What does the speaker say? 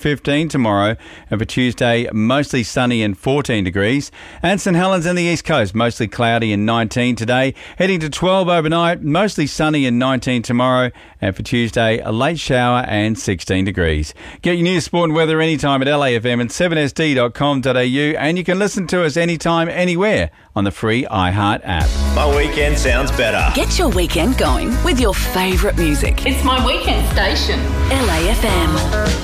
15 tomorrow, and for Tuesday, mostly sunny and 14 degrees. And St Helens and the East Coast, mostly cloudy and 19 today. Heading to 12 overnight, mostly sunny and 19 tomorrow, and for Tuesday, a late shower and 16 degrees. Get your news, sport and weather anytime at LAFM and 7sd.com.au, and you can listen to us anytime, anywhere on the free iHeart app. My weekend sounds better. Get your weekend going with your favourite music. It's my weekend station. LAFM.